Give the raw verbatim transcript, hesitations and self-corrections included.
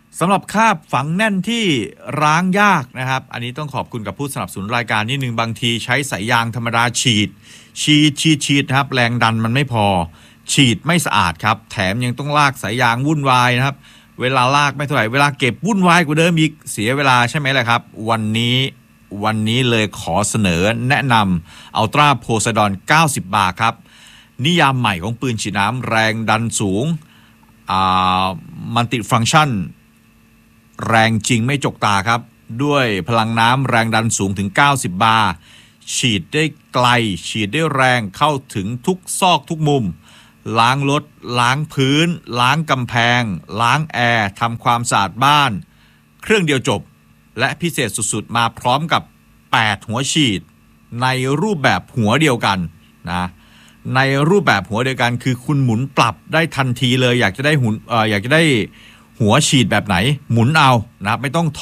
สำหรับคราบฝังแน่นที่ร้างยากนะครับอันนี้ต้องขอบคุณกับผู้สนับสนุนรายการนิดนึงบางทีใช้สายยางธรรมดาฉีดฉีดฉีดฉีดนะครับแรงดันมันไม่พอฉีดไม่สะอาดครับแถมยังต้องลากสายยางวุ่นวายนะครับเวลาลากไม่เท่าไหร่เวลาเก็บวุ่นวายกว่าเดิมอีกเสียเวลาใช่ไหมล่ะครับวันนี้วันนี้เลยขอเสนอแนะนำอัลตร้าโพไซดอนเก้าสิบบาทครับนิยามใหม่ของปืนฉีดน้ำแรงดันสูงอ่ามัลติฟังก์ชันแรงจริงไม่จกตาครับด้วยพลังน้ำแรงดันสูงถึงเก้าสิบบาร์ฉีดได้ไกลฉีดได้แรงเข้าถึงทุกซอกทุกมุมล้างรถล้างพื้นล้างกำแพงล้างแอร์ทำความสะอาดบ้านเครื่องเดียวจบและพิเศษสุดๆมาพร้อมกับแปดหัวฉีดในรูปแบบหัวเดียวกันนะในรูปแบบหัวเดียวกันคือคุณหมุนปรับได้ทันทีเลยอยากจะได้หุ่นเอ่ออยากจะได้หัวฉีดแบบไหนหมุนเอานะครับไม่ต้อง